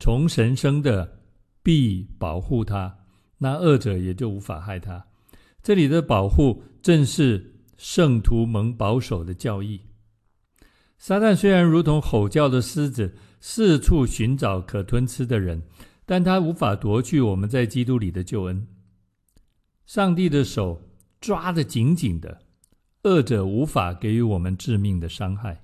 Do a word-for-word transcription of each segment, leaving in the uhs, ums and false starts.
从神生的必保护他，那恶者也就无法害他。这里的保护正是圣徒蒙保守的教义。撒旦虽然如同吼叫的狮子，四处寻找可吞吃的人，但他无法夺去我们在基督里的救恩。上帝的手抓得紧紧的，恶者无法给予我们致命的伤害。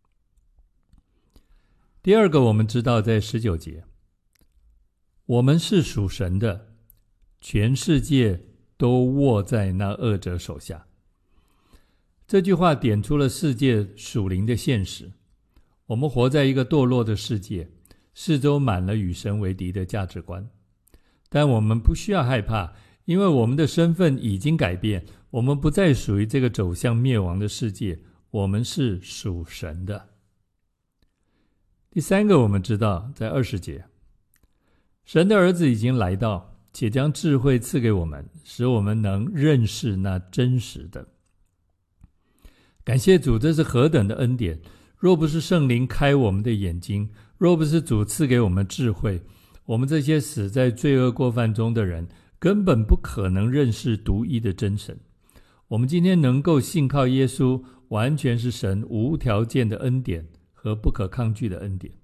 第二个，我们知道在十九节，我们是属神的，全世界都握在那恶者手下。这句话点出了世界属灵的现实。我们活在一个堕落的世界，四周满了与神为敌的价值观。但我们不需要害怕，因为我们的身份已经改变，我们不再属于这个走向灭亡的世界，我们是属神的。第三个，我们知道在二十节，神的儿子已经来到，且将智慧赐给我们，使我们能认识那真实的。感谢主，这是何等的恩典！若不是圣灵开我们的眼睛，若不是主赐给我们智慧，我们这些死在罪恶过犯中的人根本不可能认识独一的真神。我们今天能够信靠耶稣，完全是神无条件的恩典和不可抗拒的恩典。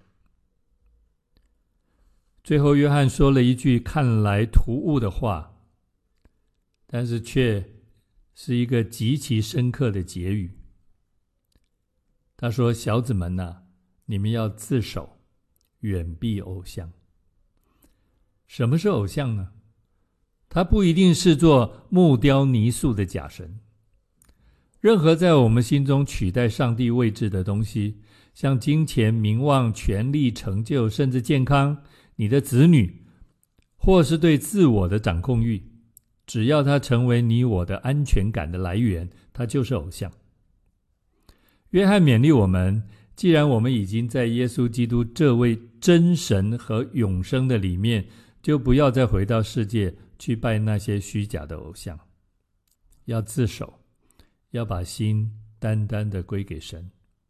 最后约翰说了一句看来突兀的话，但是却是一个极其深刻的结语。他说，小子们啊，你们要自守，远避偶像。什么是偶像呢？它不一定是做木雕泥塑的假神。任何在我们心中取代上帝位置的东西，像金钱、名望、权力、成就，甚至健康，你的子女，或是对自我的掌控欲，只要它成为你我的安全感的来源，它就是偶像。约翰勉励我们，既然我们已经在耶稣基督这位真神和永生的里面，就不要再回到世界去拜那些虚假的偶像，要自守，要把心单单的归给神。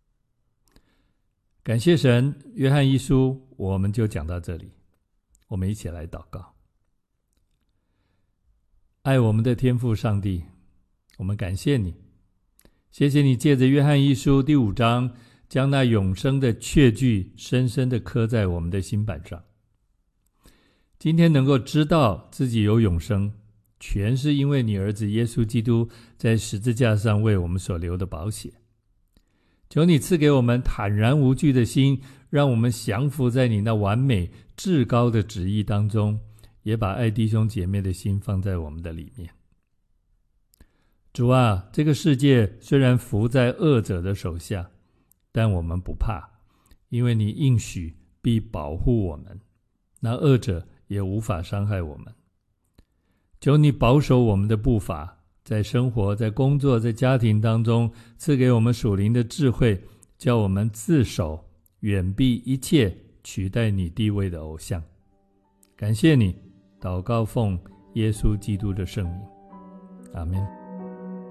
感谢神，约翰一书我们就讲到这里，我们一起来祷告。爱我们的天父上帝，我们感谢你，谢谢你借着约翰一书第五章，将那永生的确据深深地刻在我们的心板上。今天能够知道自己有永生，全是因为你儿子耶稣基督在十字架上为我们所流的宝血。求你赐给我们坦然无惧的心，让我们降服在你那完美至高的旨意当中，也把爱弟兄姐妹的心放在我们的里面。主啊，这个世界虽然伏在恶者的手下，但我们不怕，因为你应许必保护我们，那恶者也无法伤害我们。求你保守我们的步伐，在生活、在工作、在家庭当中，赐给我们属灵的智慧，叫我们自守，远避一切取代你地位的偶像。感谢你，祷告奉耶稣基督的圣名，阿们。